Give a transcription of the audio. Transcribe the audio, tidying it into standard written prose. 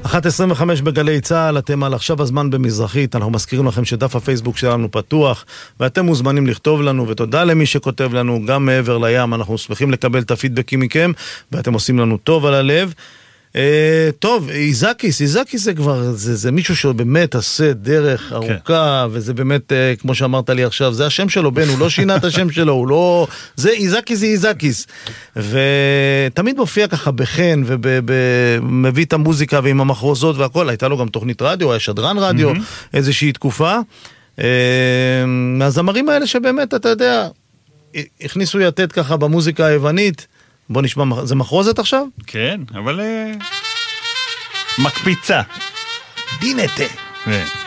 1:25 בגלי צהל, אתם על עכשיו הזמן במזרחית, אנחנו מזכירים לכם שדף הפייסבוק שלנו פתוח, ואתם מוזמנים לכתוב לנו, ותודה למי שכותב לנו, גם מעבר לים, אנחנו שמחים לקבל את הפידבקים מכם, ואתם עושים לנו טוב על הלב. טוב, איזקיס זה כבר, זה מישהו שבאמת עשה דרך ארוכה, וזה באמת, כמו שאמרת לי עכשיו, זה השם שלו, בן, הוא לא שינה את השם שלו, הוא לא, זה איזקיס, ותמיד מופיע ככה בחן, ומביא את המוזיקה ועם המחרוזות והכל, הייתה לו גם תוכנית רדיו, היה שדרן רדיו, איזושהי תקופה, מהזמרים האלה שבאמת, אתה יודע, הכניסו יתד ככה במוזיקה היוונית, בוא נשמע, זה מחרוזת עכשיו? כן, אבל מקפיצה. דינטה.